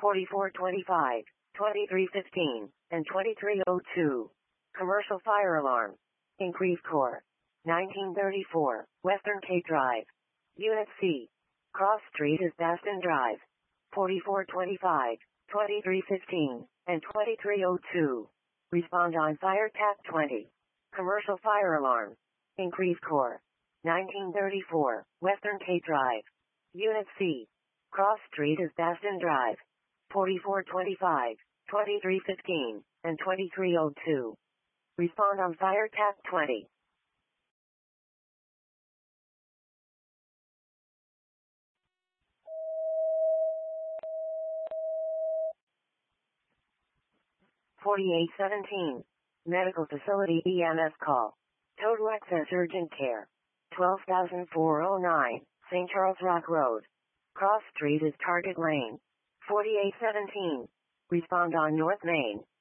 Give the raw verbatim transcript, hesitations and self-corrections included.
forty-four twenty-five, twenty-three fifteen, and twenty-three oh two. Commercial fire alarm. Increase Corps. nineteen thirty-four, Western Cape Drive. Unit C. Cross Street is Baston Drive. forty-four twenty-five, twenty-three fifteen, and twenty-three oh two. Respond on fire tap twenty. Commercial fire alarm. Increase Corps. nineteen thirty-four, Western Cape Drive. Unit C. Cross Street is Baston Drive. forty-four twenty-five, twenty-three fifteen, and twenty-three oh two. Respond on fire tap twenty. forty-eight seventeen. Medical Facility E M S call. Total Access Urgent Care. twelve thousand four oh nine, Saint Charles Rock Road. Cross Street is Target Lane. forty-eight seventeen. Respond on North Main.